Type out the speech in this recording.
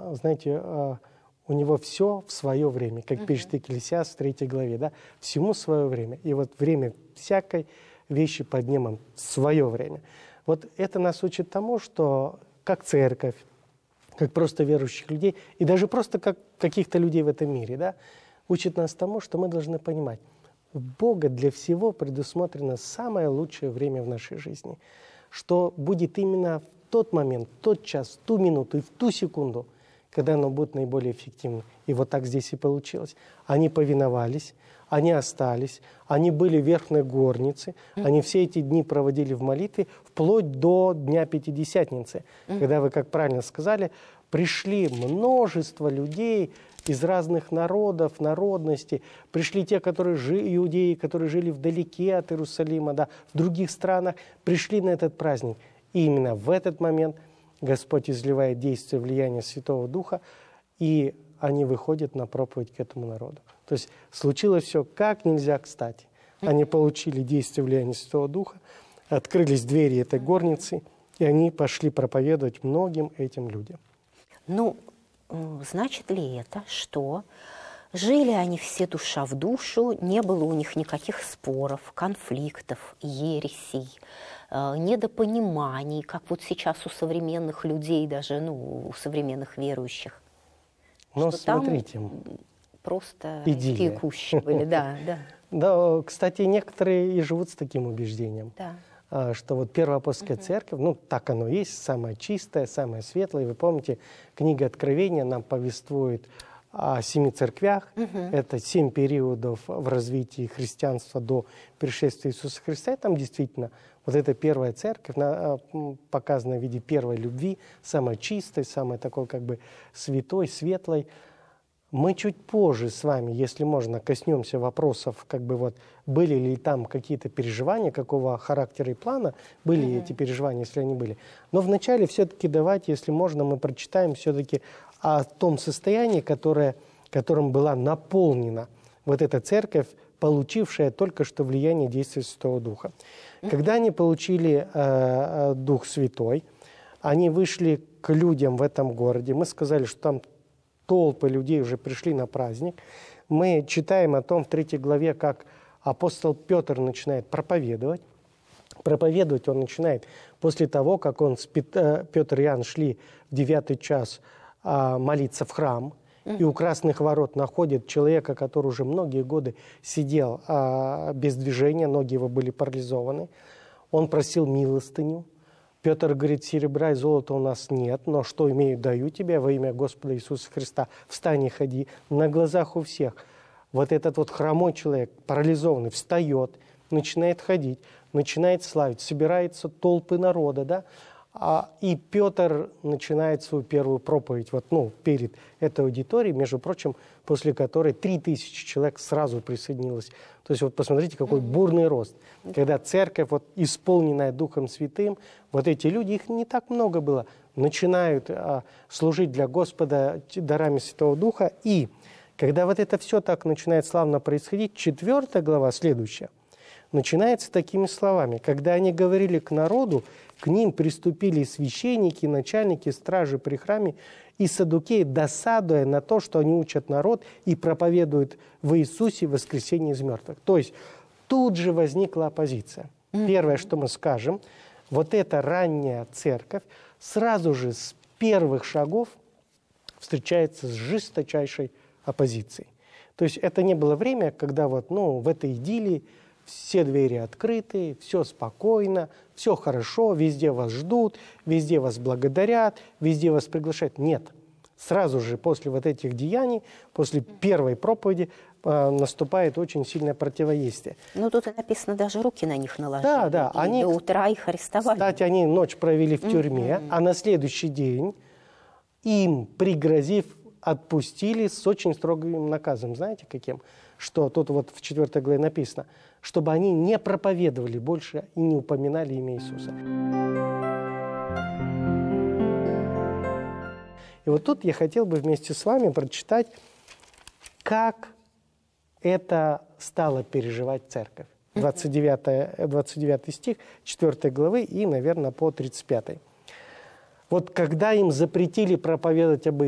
знаете, у него все в свое время, как пишет Екклесиаст в 3 главе, да, всему свое время. И вот время всякой вещи поднимем в свое время. Вот это нас учит тому, что как церковь, как просто верующих людей, и даже просто как каких-то людей в этом мире, да, учит нас тому, что мы должны понимать, у Бога для всего предусмотрено самое лучшее время в нашей жизни, что будет именно в тот момент, в тот час, в ту минуту и в ту секунду, когда оно будет наиболее эффективно. И вот так здесь и получилось. Они повиновались, они остались, они были в верхней горнице, они все эти дни проводили в молитве, вплоть до Дня Пятидесятницы, когда вы, как правильно сказали, пришли множество людей из разных народов, народностей, пришли те, которые иудеи, которые жили вдалеке от Иерусалима, да, в других странах, пришли на этот праздник. И именно в этот момент Господь изливает действие влияния Святого Духа, и они выходят на проповедь к этому народу. То есть случилось все как нельзя кстати. Они получили действие влияния Святого Духа, открылись двери этой горницы, и они пошли проповедовать многим этим людям. Ну, значит ли это, что жили они все душа в душу, не было у них никаких споров, конфликтов, ересей, недопониманий, как вот сейчас у современных людей, даже у современных верующих? Но что смотрите, там просто идиллия. такие кущи были, да. Да, кстати, некоторые и живут с таким убеждением, что вот Первая апостольская церковь, так оно есть, самая чистая, самая светлая. И вы помните, книга Откровения нам повествует о 7 церквях. Это 7 периодов в развитии христианства до пришествия Иисуса Христа. И там действительно вот эта первая церковь показана в виде первой любви, самой чистой, самой такой как бы святой, светлой. Мы чуть позже с вами, если можно, коснемся вопросов, как бы вот были ли там какие-то переживания, какого характера и плана были эти переживания, если они были. Но вначале все-таки давайте, если можно, мы прочитаем все-таки о том состоянии, которым была наполнена вот эта церковь, получившая только что влияние действия Святого Духа. Когда они получили Дух Святой, они вышли к людям в этом городе. Мы сказали, что там толпы людей уже пришли на праздник. Мы читаем о том в 3 главе, как апостол Петр начинает проповедовать. Проповедовать он начинает после того, как Петр и Иоанн шли в 9 час молиться в храм. И у Красных ворот находят человека, который уже многие годы сидел без движения, ноги его были парализованы. Он просил милостыню. Петр говорит, серебра и золота у нас нет, но что имею, даю тебе во имя Господа Иисуса Христа. Встань и ходи. На глазах у всех вот этот вот хромой человек, парализованный, встает, начинает ходить, начинает славить, собираются толпы народа, да? И Петр начинает свою первую проповедь перед этой аудиторией, между прочим, после которой 3000 человек сразу присоединилось. То есть вот посмотрите, какой бурный рост. Когда церковь, исполненная Духом Святым, вот эти люди, их не так много было, начинают служить для Господа дарами Святого Духа. И когда вот это все так начинает славно происходить, 4 глава, следующая, начинается такими словами. Когда они говорили к народу, к ним приступили священники, начальники, стражи при храме и саддукеи, досадуя на то, что они учат народ и проповедуют в Иисусе воскресение из мертвых. То есть тут же возникла оппозиция. Первое, что мы скажем, вот эта ранняя церковь сразу же с первых шагов встречается с жесточайшей оппозицией. То есть это не было время, когда в этой идиллии все двери открыты, все спокойно, все хорошо, везде вас ждут, везде вас благодарят, везде вас приглашают. Нет. Сразу же после вот этих деяний, после первой проповеди наступает очень сильное противодействие. Тут и написано, даже руки на них наложили. Да. Они до утра их арестовали. Кстати, они ночь провели в тюрьме, а на следующий день им, пригрозив, отпустили с очень строгим наказом. Знаете, каким? Что тут в 4 главе написано, чтобы они не проповедовали больше и не упоминали имя Иисуса. И вот тут я хотел бы вместе с вами прочитать, как это стало переживать церковь. 29 стих 4 главы и, наверное, по 35. Вот когда им запретили проповедовать об